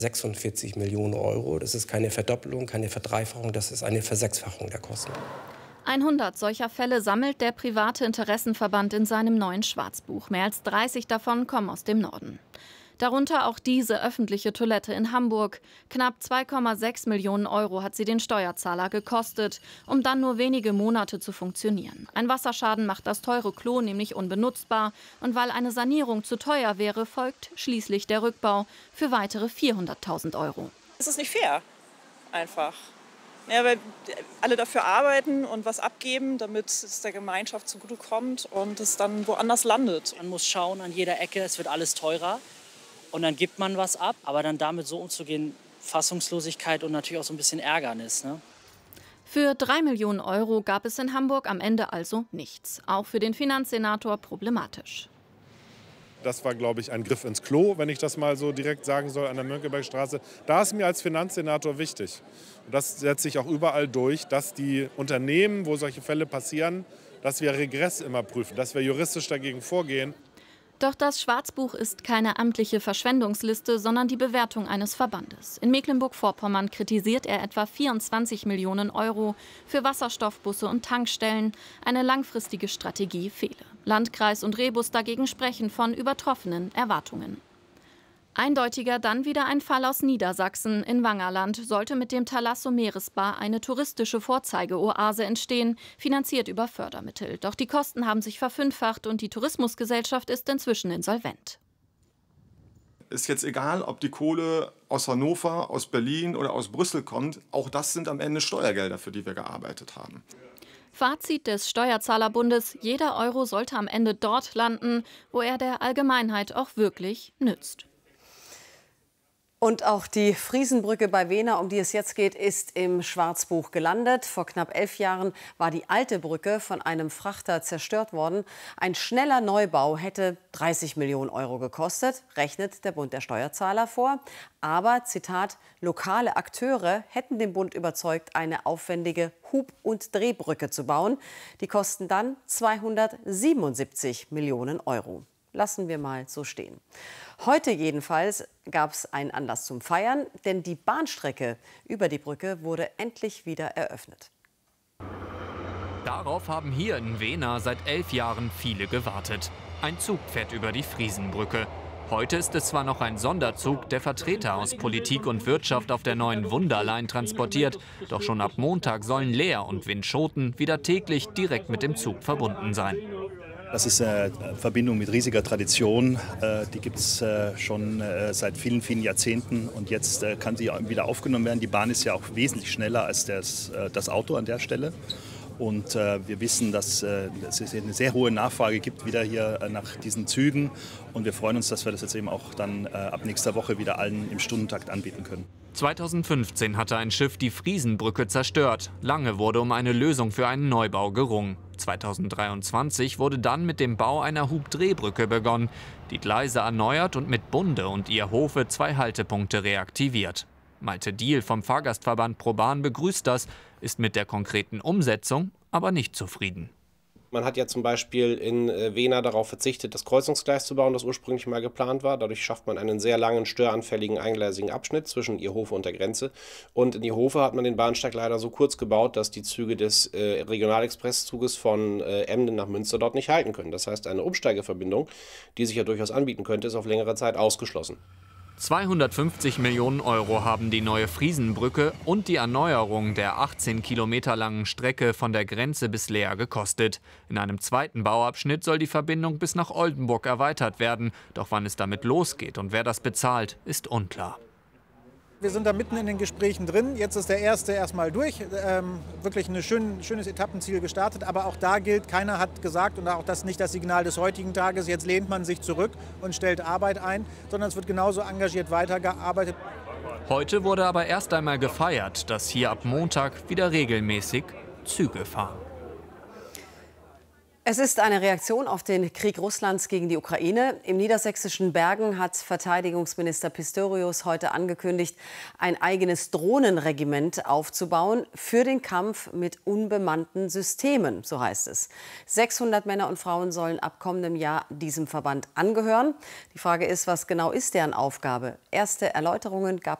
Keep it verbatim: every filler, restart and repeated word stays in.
sechsundvierzig Millionen Euro, das ist keine Verdoppelung, keine Verdreifachung, das ist eine Versechsfachung der Kosten. hundert solcher Fälle sammelt der private Interessenverband in seinem neuen Schwarzbuch. Mehr als dreißig davon kommen aus dem Norden. Darunter auch diese öffentliche Toilette in Hamburg. Knapp zwei Komma sechs Millionen Euro hat sie den Steuerzahler gekostet, um dann nur wenige Monate zu funktionieren. Ein Wasserschaden macht das teure Klo nämlich unbenutzbar. Und weil eine Sanierung zu teuer wäre, folgt schließlich der Rückbau für weitere vierhunderttausend Euro. Es ist nicht fair, einfach. Ja, weil alle dafür arbeiten und was abgeben, damit es der Gemeinschaft zugutekommt und es dann woanders landet. Man muss schauen an jeder Ecke, es wird alles teurer. Und dann gibt man was ab, aber dann damit so umzugehen, Fassungslosigkeit und natürlich auch so ein bisschen Ärgernis. Ne? Für drei Millionen Euro gab es in Hamburg am Ende also nichts. Auch für den Finanzsenator problematisch. Das war, glaube ich, ein Griff ins Klo, wenn ich das mal so direkt sagen soll, an der Mönckebergstraße. Da ist mir als Finanzsenator wichtig. Und das setzt sich auch überall durch, dass die Unternehmen, wo solche Fälle passieren, dass wir Regress immer prüfen, dass wir juristisch dagegen vorgehen. Doch das Schwarzbuch ist keine amtliche Verschwendungsliste, sondern die Bewertung eines Verbandes. In Mecklenburg-Vorpommern kritisiert er etwa vierundzwanzig Millionen Euro für Wasserstoffbusse und Tankstellen. Eine langfristige Strategie fehle. Landkreis und Rebus dagegen sprechen von übertroffenen Erwartungen. Eindeutiger dann wieder ein Fall aus Niedersachsen. In Wangerland sollte mit dem Thalasso Meeresbar eine touristische Vorzeigeoase entstehen, finanziert über Fördermittel. Doch die Kosten haben sich verfünffacht und die Tourismusgesellschaft ist inzwischen insolvent. Ist jetzt egal, ob die Kohle aus Hannover, aus Berlin oder aus Brüssel kommt. Auch das sind am Ende Steuergelder, für die wir gearbeitet haben. Fazit des Steuerzahlerbundes: Jeder Euro sollte am Ende dort landen, wo er der Allgemeinheit auch wirklich nützt. Und auch die Friesenbrücke bei Wehna, um die es jetzt geht, ist im Schwarzbuch gelandet. Vor knapp elf Jahren war die alte Brücke von einem Frachter zerstört worden. Ein schneller Neubau hätte dreißig Millionen Euro gekostet, rechnet der Bund der Steuerzahler vor. Aber, Zitat, lokale Akteure hätten den Bund überzeugt, eine aufwendige Hub- und Drehbrücke zu bauen. Die kosten dann zweihundertsiebenundsiebzig Millionen Euro. Lassen wir mal so stehen. Heute jedenfalls gab es einen Anlass zum Feiern, denn die Bahnstrecke über die Brücke wurde endlich wieder eröffnet. Darauf haben hier in Wehna seit elf Jahren viele gewartet. Ein Zug fährt über die Friesenbrücke. Heute ist es zwar noch ein Sonderzug, der Vertreter aus Politik und Wirtschaft auf der neuen Wunderline transportiert, doch schon ab Montag sollen Leer und Winschoten wieder täglich direkt mit dem Zug verbunden sein. Das ist eine Verbindung mit riesiger Tradition. Die gibt es schon seit vielen, vielen Jahrzehnten. Und jetzt kann sie wieder aufgenommen werden. Die Bahn ist ja auch wesentlich schneller als das, das Auto an der Stelle. Und wir wissen, dass es eine sehr hohe Nachfrage gibt wieder hier nach diesen Zügen. Und wir freuen uns, dass wir das jetzt eben auch dann ab nächster Woche wieder allen im Stundentakt anbieten können. zweitausendfünfzehn hatte ein Schiff die Friesenbrücke zerstört. Lange wurde um eine Lösung für einen Neubau gerungen. zweitausenddreiundzwanzig wurde dann mit dem Bau einer Hubdrehbrücke begonnen, die Gleise erneuert und mit Bunde und ihr Hofe zwei Haltepunkte reaktiviert. Malte Diehl vom Fahrgastverband ProBahn begrüßt das, ist mit der konkreten Umsetzung aber nicht zufrieden. Man hat ja zum Beispiel in Wehna darauf verzichtet, das Kreuzungsgleis zu bauen, das ursprünglich mal geplant war. Dadurch schafft man einen sehr langen, störanfälligen, eingleisigen Abschnitt zwischen Ierhofe und der Grenze. Und in Ierhofe hat man den Bahnsteig leider so kurz gebaut, dass die Züge des äh, Regionalexpresszuges von äh, Emden nach Münster dort nicht halten können. Das heißt, eine Umsteigeverbindung, die sich ja durchaus anbieten könnte, ist auf längere Zeit ausgeschlossen. zweihundertfünfzig Millionen Euro haben die neue Friesenbrücke und die Erneuerung der achtzehn Kilometer langen Strecke von der Grenze bis Leer gekostet. In einem zweiten Bauabschnitt soll die Verbindung bis nach Oldenburg erweitert werden. Doch wann es damit losgeht und wer das bezahlt, ist unklar. Wir sind da mitten in den Gesprächen drin. Jetzt ist der erste erstmal durch. Ähm, wirklich ein schön, schönes Etappenziel gestartet. Aber auch da gilt, keiner hat gesagt, und auch das ist nicht das Signal des heutigen Tages, jetzt lehnt man sich zurück und stellt Arbeit ein, sondern es wird genauso engagiert weitergearbeitet. Heute wurde aber erst einmal gefeiert, dass hier ab Montag wieder regelmäßig Züge fahren. Es ist eine Reaktion auf den Krieg Russlands gegen die Ukraine. Im niedersächsischen Bergen hat Verteidigungsminister Pistorius heute angekündigt, ein eigenes Drohnenregiment aufzubauen für den Kampf mit unbemannten Systemen, so heißt es. sechshundert Männer und Frauen sollen ab kommendem Jahr diesem Verband angehören. Die Frage ist, was genau ist deren Aufgabe? Erste Erläuterungen gab